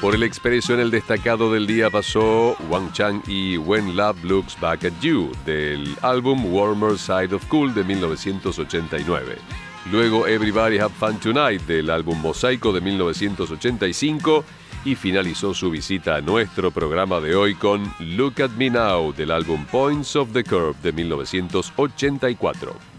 Por el expreso en el destacado del día pasó Wang Chang y When Love Looks Back at You, del álbum Warmer Side of Cool de 1989. Luego Everybody Have Fun Tonight, del álbum Mosaico de 1985. Y finalizó su visita a nuestro programa de hoy con Look at Me Now, del álbum Points of the Curve de 1984.